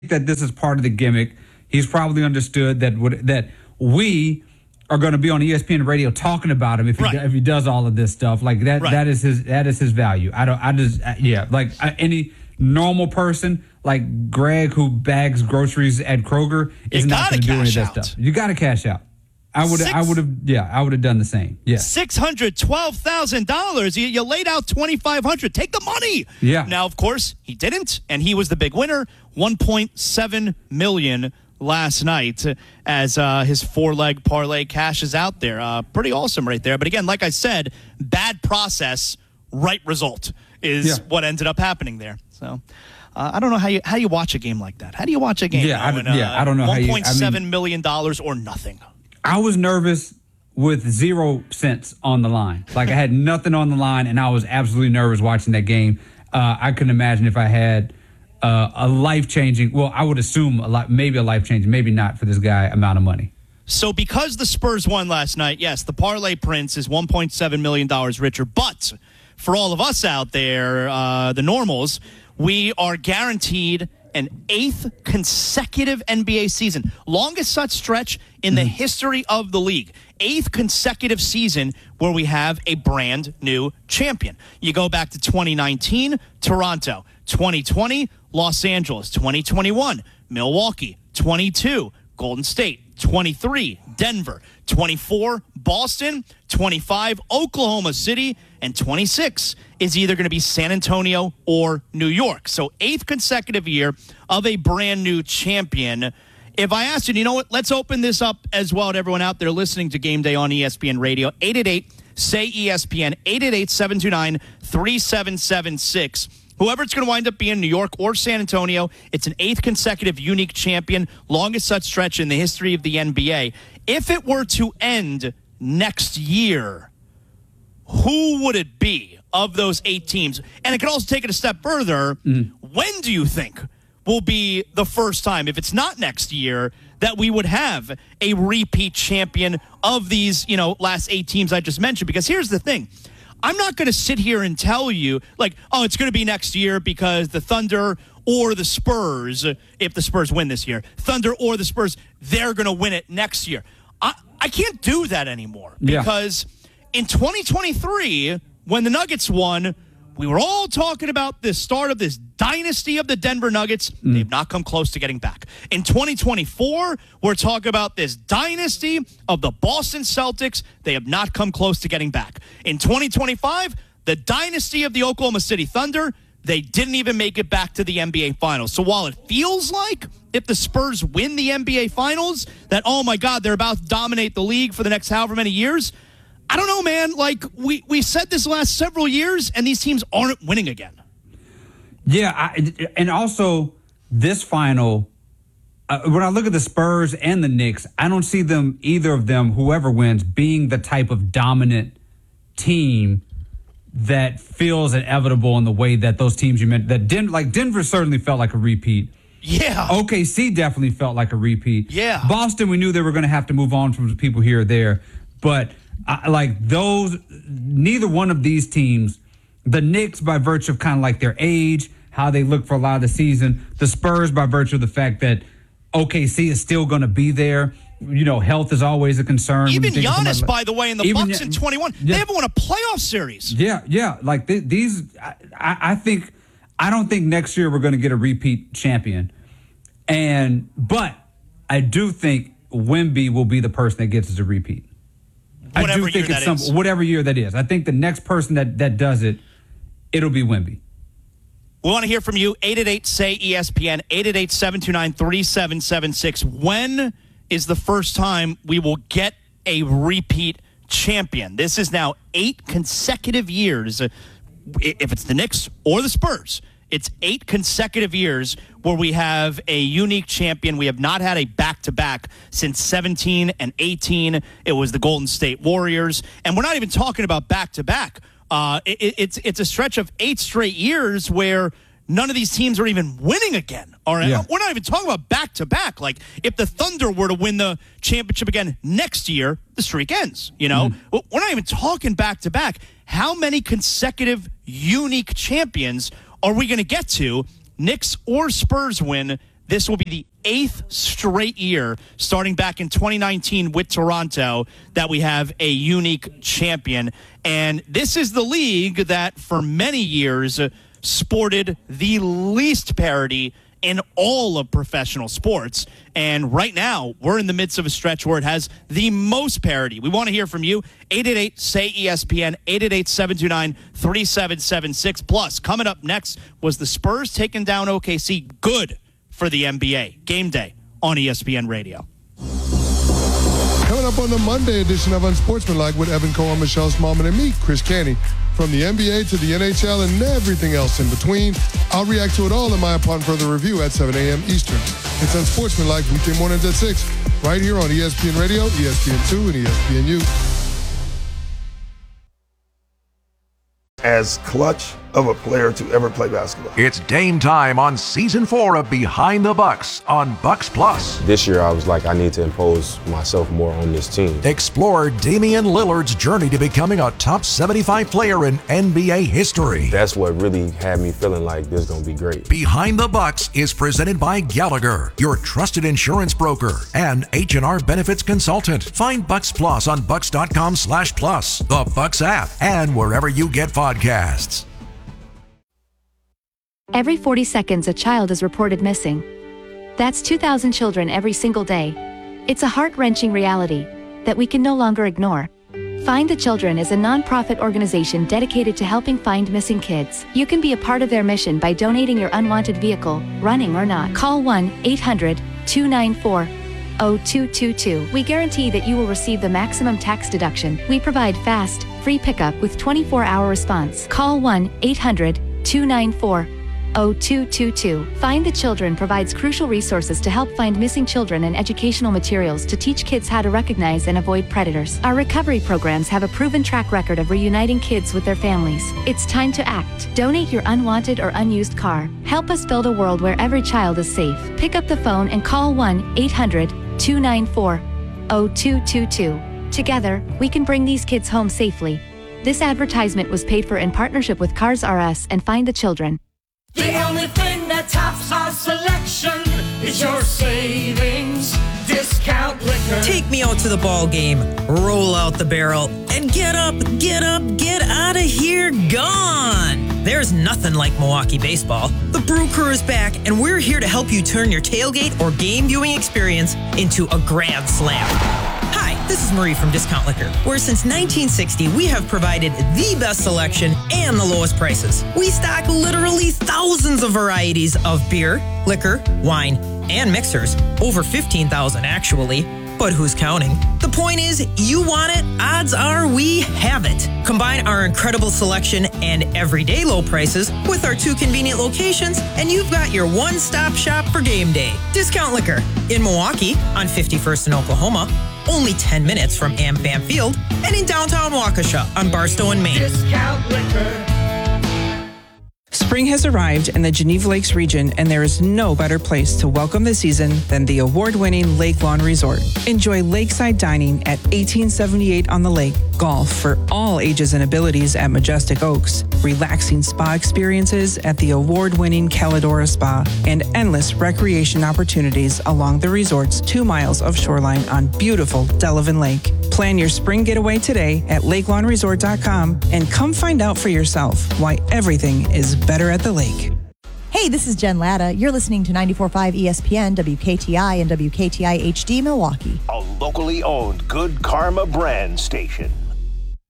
that this is part of the gimmick. He's probably understood that we are going to be on ESPN radio talking about him if he does all of this stuff like that. Right. That is his value. Any normal person like Greg who bags groceries at Kroger is not going to do any of that stuff. You got to cash out. I would have done the same. Yeah. $612,000. You laid out $2,500. Take the money. Yeah. Now, of course, he didn't, and he was the big winner. $1.7 million last night as his 4-leg parlay cashes out there. Pretty awesome right there. But again, like I said, bad process, right result is what ended up happening there. So. I don't know how you watch a game like that. How do you watch a game? I don't know. $1.7 million or nothing. I was nervous with 0 cents on the line. Like I had nothing on the line, and I was absolutely nervous watching that game. I couldn't imagine if I had a life-changing. Well, I would assume maybe a life-changing, maybe not for this guy amount of money. So because the Spurs won last night, yes, the parlay prince is $1.7 million richer. But for all of us out there, the normals, we are guaranteed an 8th consecutive NBA season. Longest such stretch in the history of the league. 8th consecutive season where we have a brand new champion. You go back to 2019, Toronto. 2020, Los Angeles. 2021, Milwaukee. 22, Golden State. 23, Denver. 24, Boston. 25, Oklahoma City. And 26 is either going to be San Antonio or New York. So 8th consecutive year of a brand new champion. If I asked you know what? Let's open this up as well to everyone out there listening to Game Day on ESPN Radio. 888-SAY-ESPN, 888-729-3776. Whoever it's going to wind up being, New York or San Antonio, it's an 8th consecutive unique champion, longest such stretch in the history of the NBA. If it were to end next year, who would it be of those 8 teams? And it could also take it a step further. When do you think will be the first time, if it's not next year, that we would have a repeat champion of these, last 8 teams I just mentioned? Because here's the thing. I'm not going to sit here and tell you, it's going to be next year because the Thunder or the Spurs, if the Spurs win this year, Thunder or the Spurs, they're going to win it next year. I can't do that anymore because in 2023, when the Nuggets won, we were all talking about the start of this dynasty of the Denver Nuggets. They've not come close to getting back. In 2024, we're talking about this dynasty of the Boston Celtics. They have not come close to getting back. In 2025, the dynasty of the Oklahoma City Thunder. They didn't even make it back to the NBA Finals. So while it feels like if the Spurs win the NBA Finals, that, oh my God, they're about to dominate the league for the next however many years, I don't know, man. We said this last several years, and these teams aren't winning again. Yeah, and also this final, when I look at the Spurs and the Knicks, I don't see them, either of them, whoever wins, being the type of dominant team that feels inevitable in the way that those teams you mentioned. That Denver certainly felt like a repeat. Yeah. OKC definitely felt like a repeat. Yeah. Boston, we knew they were going to have to move on from people here or there, but neither one of these teams, the Knicks by virtue of kind of like their age, how they look for a lot of the season, the Spurs by virtue of the fact that OKC is still going to be there. Health is always a concern. Even Giannis, by the way, in the Bucks in 21, they haven't won a playoff series. Yeah. These, I don't think next year we're going to get a repeat champion. But I do think Wemby will be the person that gets us a repeat. Whatever year that is. Whatever year that is. I think the next person that does it, it'll be Wemby. We want to hear from you. 888-SAY-ESPN, 888-729-3776. When is the first time we will get a repeat champion? This is now 8 consecutive years. If it's the Knicks or the Spurs, it's 8 consecutive years where we have a unique champion. We have not had a back-to-back since 17 and 18. It was the Golden State Warriors. And we're not even talking about back-to-back. It's a stretch of 8 straight years where none of these teams are even winning again. All right, We're not even talking about back-to-back. Like, if the Thunder were to win the championship again next year, the streak ends, We're not even talking back-to-back. How many consecutive unique champions are we going to get to? Knicks or Spurs win this will be the 8th straight year, starting back in 2019 with Toronto, that we have a unique champion. And this is the league that for many years sported the least parity in all of professional sports. And right now, we're in the midst of a stretch where it has the most parity. We want to hear from you. 888-SAY-ESPN, 888-729-3776. Plus, coming up next was the Spurs taking down OKC. Good for the NBA. Game day on ESPN Radio. Coming up on the Monday edition of Unsportsmanlike with Evan Cohen, Michelle Smallman, and me, Chris Canty. From the NBA to the NHL and everything else in between, I'll react to it all in my Upon Further Review at 7 a.m. Eastern. It's Unsportsmanlike weekday mornings at 6, right here on ESPN Radio, ESPN2, and ESPNU. As clutch of a player to ever play basketball. It's Dame time on Season 4 of Behind the Bucks on Bucks Plus. This year, I was like, I need to impose myself more on this team. Explore Damian Lillard's journey to becoming a top 75 player in NBA history. That's what really had me feeling like this is going to be great. Behind the Bucks is presented by Gallagher, your trusted insurance broker, and H&R Benefits Consultant. Find Bucks Plus on bucks.com/plus, the Bucks app, and wherever you get podcasts. Every 40 seconds, a child is reported missing. That's 2,000 children every single day. It's a heart-wrenching reality that we can no longer ignore. Find the Children is a non-profit organization dedicated to helping find missing kids. You can be a part of their mission by donating your unwanted vehicle, running or not. Call 1-800-294-0222. We guarantee that you will receive the maximum tax deduction. We provide fast, free pickup with 24-hour response. Call 1-800-294-0222. Find the Children provides crucial resources to help find missing children and educational materials to teach kids how to recognize and avoid predators. Our recovery programs have a proven track record of reuniting kids with their families. It's time to act. Donate your unwanted or unused car. Help us build a world where every child is safe. Pick up the phone and call 1-800-294-0222. Together, we can bring these kids home safely. This advertisement was paid for in partnership with Cars R Us and Find the Children. The only thing that tops our selection is your savings discount liquor. Take me out to the ball game, roll out the barrel, and get up, get out of here, gone. There's nothing like Milwaukee baseball. The Brew Crew is back, and we're here to help you turn your tailgate or game viewing experience into a grand slam. Hi, this is Marie from Discount Liquor, where since 1960 we have provided the best selection and the lowest prices. We stock literally thousands of varieties of beer, liquor, wine, and mixers. Over 15,000 actually, but who's counting? The point is, you want it, odds are we have it. Combine our incredible selection and everyday low prices with our 2 convenient locations, and you've got your one-stop shop for game day. Discount Liquor in Milwaukee on 51st in Oklahoma, only 10 minutes from AmFam Field, and in downtown Waukesha on Barstow and Maine. Discount liquor. Spring has arrived in the Geneva Lakes region, and there is no better place to welcome the season than the award-winning Lake Lawn Resort. Enjoy lakeside dining at 1878 on the lake, golf for all ages and abilities at Majestic Oaks, relaxing spa experiences at the award-winning Caladora Spa, and endless recreation opportunities along the resort's 2 miles of shoreline on beautiful Delavan Lake. Plan your spring getaway today at lakelawnresort.com and come find out for yourself why everything is better at the lake. Hey, this is Jen Latta. You're listening to 94.5 ESPN, WKTI, and WKTI HD Milwaukee. A locally owned Good Karma brand station.